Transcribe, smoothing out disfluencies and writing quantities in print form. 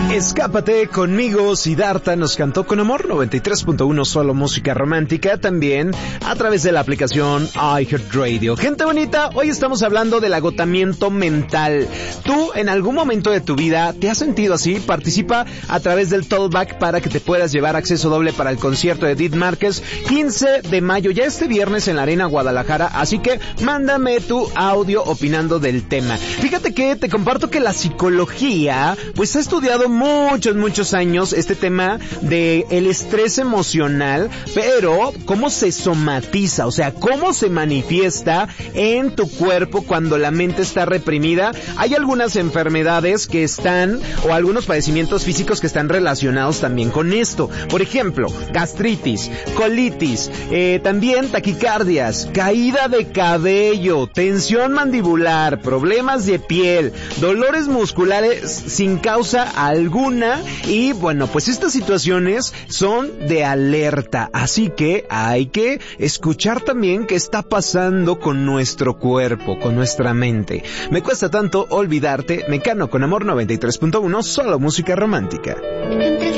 Escápate conmigo, Siddhartha nos cantó con amor. 93.1 solo música romántica, también a través de la aplicación iHeartRadio. Gente bonita, hoy estamos hablando del agotamiento mental. ¿Tú en algún momento de tu vida te has sentido así? Participa a través del Tollback para que te puedas llevar acceso doble para el concierto de Edith Márquez, 15 de mayo, ya este viernes en la Arena Guadalajara, así que mándame tu audio opinando del tema. Fíjate que te comparto que la psicología pues ha estudiado muchos años este tema de el estrés emocional, pero cómo se somatiza, o sea, cómo se manifiesta en tu cuerpo cuando la mente está reprimida. Hay algunas enfermedades que están, o algunos padecimientos físicos que están relacionados también con esto. Por ejemplo, gastritis, colitis, también taquicardias, caída de cabello, tensión mandibular, problemas de piel, dolores musculares sin causa alguna. Y bueno, pues estas situaciones son de alerta, así que hay que escuchar también qué está pasando con nuestro cuerpo, con nuestra mente. Me cuesta tanto olvidarte, Mecano con amor 93.1, solo música romántica. Entre